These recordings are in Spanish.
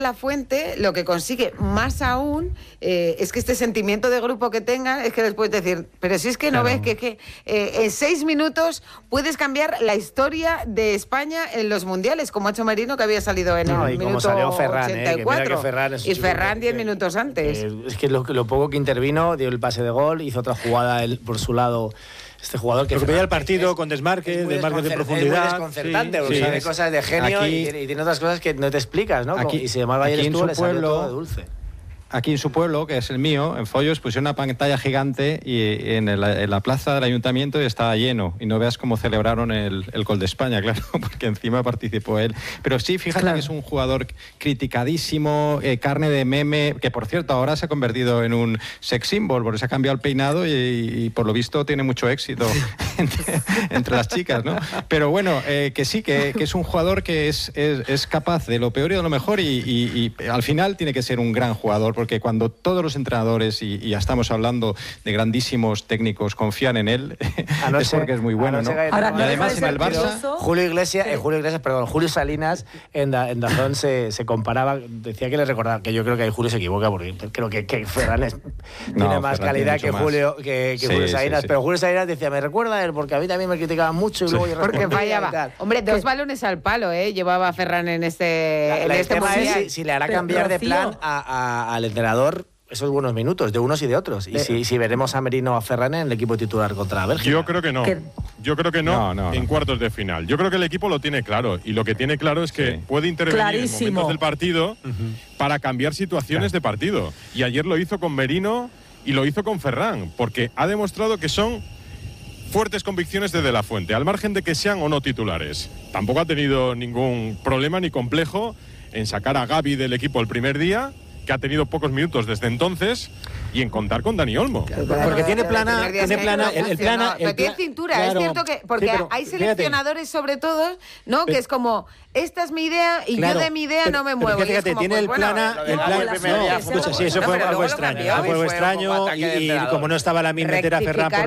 La Fuente lo que consigue más aún es que este sentimiento de grupo que tenga es que les puedes decir, pero si es que no ves que en 6 minutos puedes cambiar la historia de España en los mundiales, como ha hecho Merino, que había salido en el minuto salió Ferran, 84 y Ferran 10 minutos antes. Es que lo poco que intervino, dio el pase de gol, hizo otra jugada él por su lado. Este jugador que veía el partido con desmarques de profundidad. Es muy desconcertante, porque tiene cosas de genio y tiene otras cosas que no te explicas, ¿no? Y si además ayer estuvo, le salió todo de dulce. Aquí en su pueblo, que es el mío, en Follos, pusieron una pantalla gigante y en la plaza del ayuntamiento estaba lleno. Y no veas cómo celebraron el gol de España, claro, porque encima participó él. Pero sí, fíjate que es un jugador criticadísimo, carne de meme, que por cierto ahora se ha convertido en un sex symbol, porque se ha cambiado el peinado y por lo visto tiene mucho éxito entre las chicas, ¿no? Pero bueno, que sí, que es un jugador que es capaz de lo peor y de lo mejor y al final tiene que ser un gran jugador, porque cuando todos los entrenadores, y ya estamos hablando de grandísimos técnicos, confían en él, es porque es muy bueno, ¿no? Ahora, y además en el Barça, Julio Salinas en Dazón se comparaba, decía que le recordaba, que yo creo que ahí Julio se equivoca, porque creo que Ferran tiene más calidad que Julio Salinas, pero Julio Salinas decía, me recuerda a él, porque a mí también me criticaban mucho y luego yo porque fallaba. Hombre, 2 balones al palo, llevaba Ferran en este tema mundial. es si le hará cambiar de plan al entrenador esos buenos minutos, de unos y de otros. Y si veremos a Merino o a Ferran en el equipo titular contra Bélgica. Yo creo que no. Yo creo que no en cuartos de final. Yo creo que el equipo lo tiene claro. Y lo que tiene claro es que puede intervenir en momentos del partido para cambiar situaciones de partido. Y ayer lo hizo con Merino y lo hizo con Ferran, porque ha demostrado que son fuertes convicciones de la Fuente, al margen de que sean o no titulares. Tampoco ha tenido ningún problema ni complejo en sacar a Gavi del equipo el primer día, que ha tenido pocos minutos desde entonces, y en contar con Dani Olmo. Porque tiene plana, pero tiene cintura, claro, es cierto que porque hay seleccionadores sobre todo, ¿no? Que es como, esta es mi idea y yo de mi idea no me muevo. Fíjate, tiene el plana, sí, eso fue algo extraño. Fue algo extraño y como no estaba la misma meter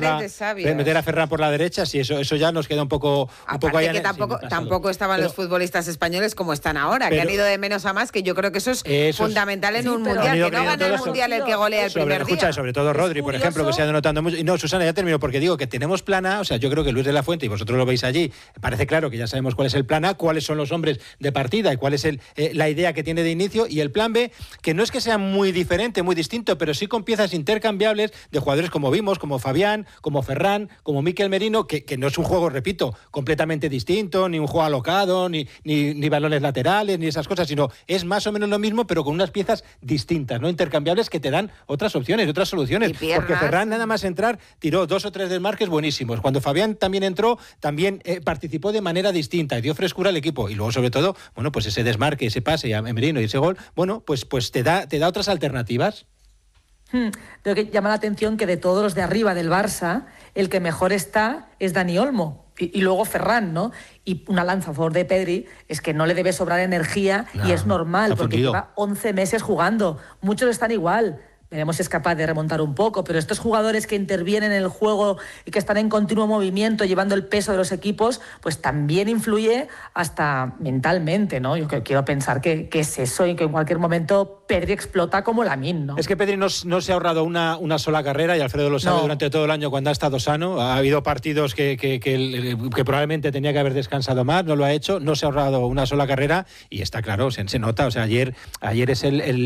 a Ferran por la derecha, sí, eso ya nos queda un poco ahí. Que tampoco estaban los futbolistas españoles como están ahora, que han ido de menos a más, que yo creo que eso es fundamental en un mundial, que no gana el mundial el que golea el primer día. Escucha, sobre todo Rodri, por ejemplo, que se ha notando mucho. Y no, Susana, ya termino, porque digo que tenemos plan A, o sea, yo creo que Luis de la Fuente, y vosotros lo veis allí, parece claro que ya sabemos cuál es el plan A, cuáles son los hombres de partida y cuál es la idea que tiene de inicio, y el plan B, que no es que sea muy diferente, muy distinto, pero sí con piezas intercambiables de jugadores como vimos, como Fabián, como Ferran, como Mikel Merino, que no es un juego, repito, completamente distinto, ni un juego alocado, ni balones laterales, ni esas cosas, sino es más o menos lo mismo, pero con unas piezas distintas, no intercambiables, que te dan otras opciones, otras soluciones. Porque Ferran, nada más entrar, tiró 2 o 3 desmarques buenísimos. Cuando Fabián también entró, también participó de manera distinta y dio frescura al equipo. Y luego, sobre todo, bueno, pues ese desmarque, ese pase a Merino y ese gol, bueno, pues te da otras alternativas. Creo que llama la atención que de todos los de arriba del Barça, el que mejor está es Dani Olmo. Y luego Ferran, ¿no? Y una lanza a favor de Pedri, es que no le debe sobrar energía, y es normal, porque lleva 11 meses jugando. Muchos están igual. Veremos si es capaz de remontar un poco, pero estos jugadores que intervienen en el juego y que están en continuo movimiento, llevando el peso de los equipos, pues también influye hasta mentalmente, ¿no? Yo quiero pensar que es eso, y que en cualquier momento Pedri explota como Lamine, ¿no? Es que Pedri no se ha ahorrado una sola carrera, y Alfredo lo sabe, durante todo el año cuando ha estado sano. Ha habido partidos que probablemente tenía que haber descansado más, no lo ha hecho, no se ha ahorrado una sola carrera, y está claro, se nota. O sea, ayer es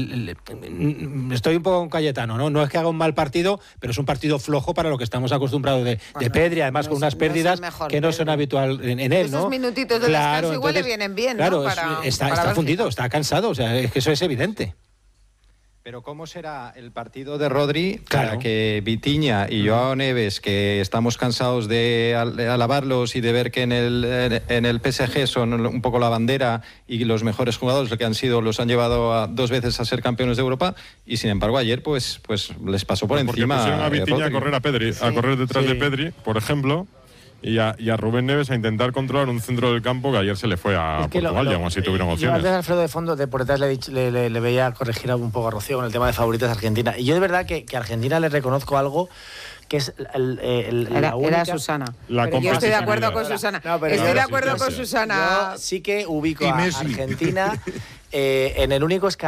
estoy un poco Cayetano, ¿no? Es que haga un mal partido, pero es un partido flojo para lo que estamos acostumbrados de Pedri, además con unas pérdidas que no son habitual en él, ¿no? Esos minutitos de descanso igual le vienen bien, claro, ¿no? Está fundido, está cansado, o sea, es que eso es evidente. Pero ¿cómo será el partido de Rodri para que Vitinha y Joao Neves, que estamos cansados de alabarlos y de ver que en el PSG son un poco la bandera y los mejores jugadores, lo que han sido, los han llevado 2 veces a ser campeones de Europa, y sin embargo ayer pues les pasó por encima? Porque pusieron a Vitinha a correr a Pedri, a correr detrás de Pedri, por ejemplo, y a Rubén Neves a intentar controlar un centro del campo que ayer se le fue a Portugal, y aún así tuvieron opciones. Yo antes, Alfredo, de fondo, por detrás le veía corregir un poco a Rocío con el tema de favoritos de Argentina. Y yo de verdad que a Argentina le reconozco algo, que es la única... Era Susana. Yo estoy de acuerdo con Susana. Estoy de acuerdo con Susana. Yo sí que ubico a Argentina en el único